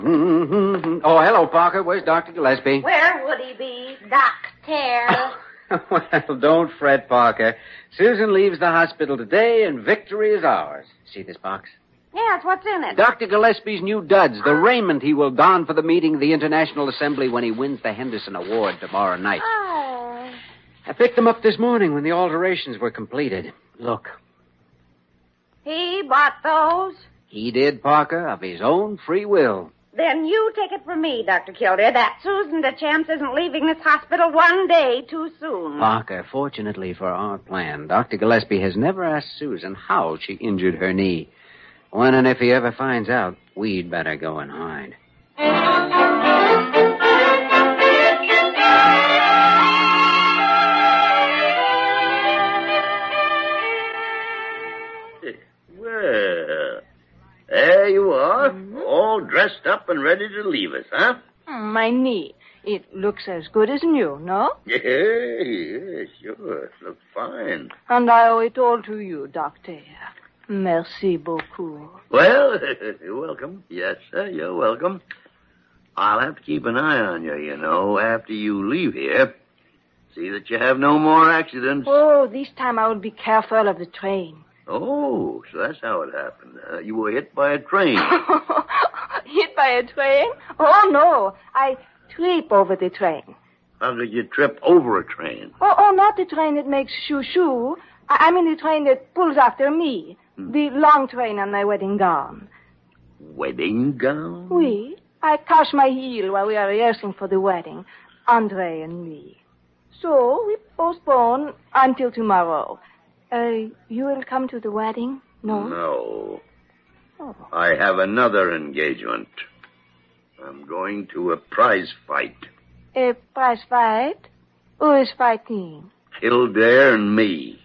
Mm-hmm. Oh, hello, Parker. Where's Dr. Gillespie? Where would he be, Doctor? Well, don't fret, Parker. Susan leaves the hospital today, and victory is ours. See this box? Yes, what's in it? Dr. Gillespie's new duds, the raiment he will don for the meeting of the International Assembly when he wins the Henderson Award tomorrow night. Oh. I picked them up this morning when the alterations were completed. Look. He bought those? He did, Parker, of his own free will. Then you take it from me, Dr. Kildare, that Susan DeChamps isn't leaving this hospital one day too soon. Parker, fortunately for our plan, Dr. Gillespie has never asked Susan how she injured her knee. When and if he ever finds out, we'd better go and hide. Well, there you are, all dressed up and ready to leave us, huh? My knee. It looks as good as new, no? Yeah, sure. Looks fine. And I owe it all to you, Doctor. Merci beaucoup. Well, you're welcome. Yes, sir, you're welcome. I'll have to keep an eye on you, you know, after you leave here. See that you have no more accidents. Oh, this time I will be careful of the train. Oh, so that's how it happened. You were hit by a train. Hit by a train? Oh, no. I trip over the train. How did you trip over a train? Oh, not the train that makes shoo-shoo. I mean the train that pulls after me. The long train on my wedding gown. Wedding gown? Oui. I catch my heel while we are rehearsing for the wedding. Andre and me. So we postpone until tomorrow. You will come to the wedding? No? No. Oh. I have another engagement. I'm going to a prize fight. A prize fight? Who is fighting? Kildare and me.